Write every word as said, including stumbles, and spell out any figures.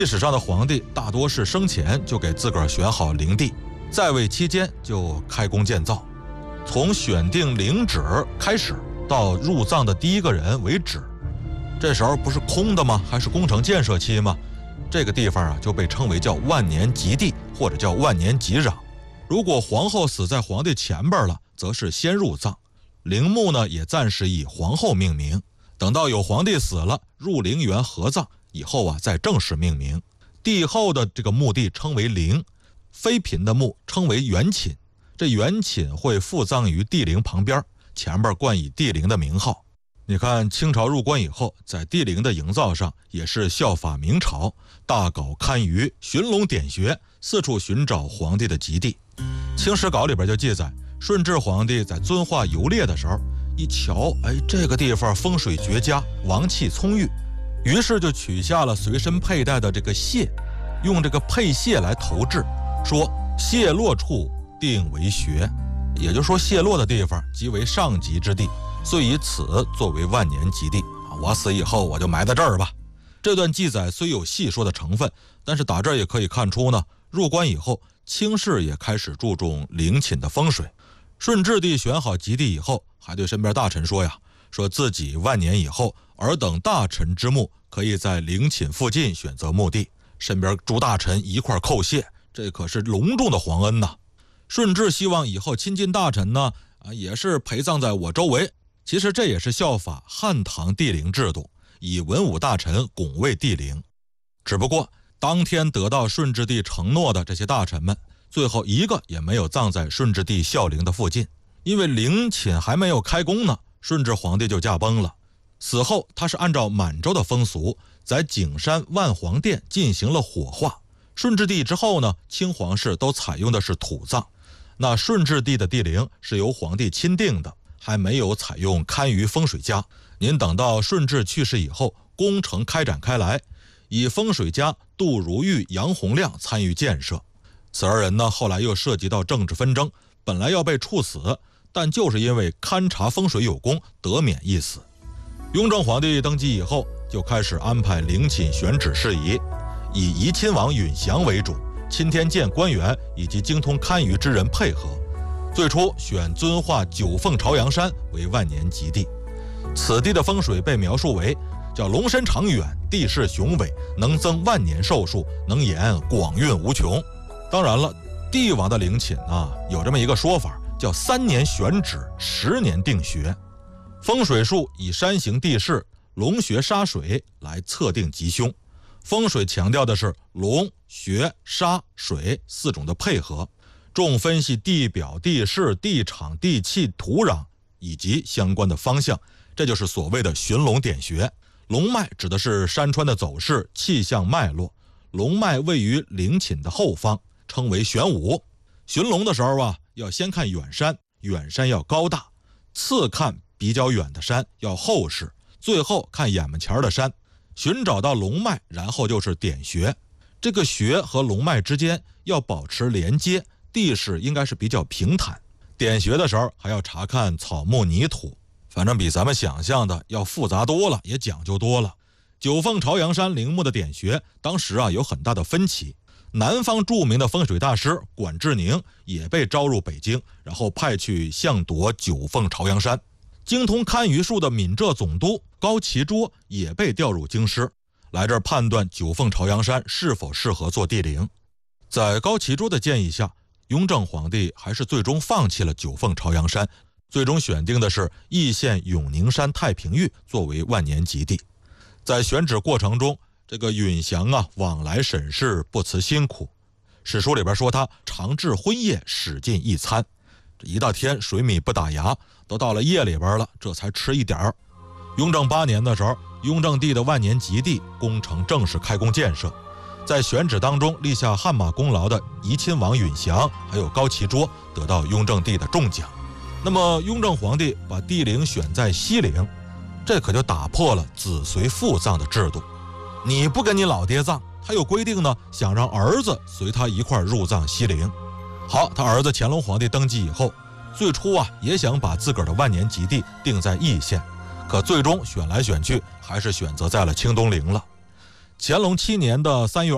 历史上的皇帝大多是生前就给自个儿选好陵地，在位期间就开工建造，从选定陵址开始到入葬的第一个人为止，这时候不是空的吗？还是工程建设期吗？这个地方啊就被称为叫万年吉地或者叫万年吉壤。如果皇后死在皇帝前边了，则是先入葬，陵墓呢也暂时以皇后命名，等到有皇帝死了，入陵园合葬以后啊再正式命名。帝后的这个墓地称为陵，妃嫔的墓称为原寝，这原寝会附葬于帝陵旁边，前边冠以帝陵的名号。你看清朝入关以后，在帝陵的营造上也是效法明朝，大搞堪舆，寻龙点穴，四处寻找皇帝的吉地。清史稿里边就记载，顺治皇帝在遵化游猎的时候，一瞧，哎，这个地方风水绝佳，王气充裕，于是就取下了随身佩戴的这个蟹，用这个佩蟹来投掷，说蟹落处定为穴，也就是说蟹落的地方即为上吉之地，遂以此作为万年吉地。我死以后我就埋在这儿吧。这段记载虽有戏说的成分，但是打这儿也可以看出呢，入关以后清室也开始注重陵寝的风水。顺治帝选好吉地以后，还对身边大臣说呀，说自己万年以后，尔等大臣之墓可以在陵寝附近选择墓地，身边诸大臣一块叩谢，这可是隆重的皇恩呐。顺治希望以后亲近大臣呢，啊，也是陪葬在我周围。其实这也是效法汉唐帝陵制度，以文武大臣拱卫帝陵。只不过当天得到顺治帝承诺的这些大臣们，最后一个也没有葬在顺治帝孝陵的附近，因为陵寝还没有开工呢，顺治皇帝就驾崩了。死后他是按照满洲的风俗，在景山万皇殿进行了火化。顺治帝之后呢，清皇室都采用的是土葬。那顺治帝的帝陵是由皇帝钦定的，还没有采用堪舆风水家。您等到顺治去世以后，工程开展开来，以风水家杜如玉、杨洪亮参与建设。此二人呢，后来又涉及到政治纷争，本来要被处死，但就是因为勘察风水有功，得免一死。雍正皇帝登基以后，就开始安排陵寝选址事宜，以怡亲王允祥为主，钦天监官员以及精通堪舆之人配合。最初选遵化九凤朝阳山为万年吉地，此地的风水被描述为叫龙身长远，地势雄伟，能增万年寿数，能延广运无穷。当然了，帝王的陵寝啊，有这么一个说法，叫三年选址，十年定穴。风水术以山形地势、龙穴沙水来测定吉凶。风水强调的是龙、穴、沙、水四种的配合，重分析地表、地势、地场、地气、土壤以及相关的方向，这就是所谓的寻龙点穴。龙脉指的是山川的走势、气象脉络，龙脉位于陵寝的后方，称为玄武。寻龙的时候啊，要先看远山，远山要高大，次看比较远的山要厚实，最后看眼门前的山。寻找到龙脉，然后就是点穴。这个穴和龙脉之间要保持连接，地势应该是比较平坦。点穴的时候还要查看草木泥土，反正比咱们想象的要复杂多了，也讲究多了。九凤朝阳山陵墓的点穴当时啊有很大的分歧，南方著名的风水大师管志宁也被招入北京，然后派去相夺九凤朝阳山。精通堪舆术的闽浙总督高其桌也被调入京师，来这儿判断九凤朝阳山是否适合做帝陵。在高其桌的建议下，雍正皇帝还是最终放弃了九凤朝阳山，最终选定的是义县永宁山太平峪作为万年吉地。在选址过程中，这个允祥啊往来审视不辞辛苦，史书里边说他常至昏夜使尽一餐，这一大天水米不打牙，都到了夜里边了，这才吃一点儿。雍正八年的时候，雍正帝的万年吉地工程正式开工建设，在选址当中立下汗马功劳的怡亲王允祥还有高其桌得到雍正帝的重奖。那么雍正皇帝把帝陵选在西陵，这可就打破了子随父葬的制度。你不跟你老爹葬，他有规定呢，想让儿子随他一块入葬西陵。好，他儿子乾隆皇帝登基以后，最初啊也想把自个儿的万年吉地定在义县，可最终选来选去还是选择在了清东陵了。乾隆七年的三月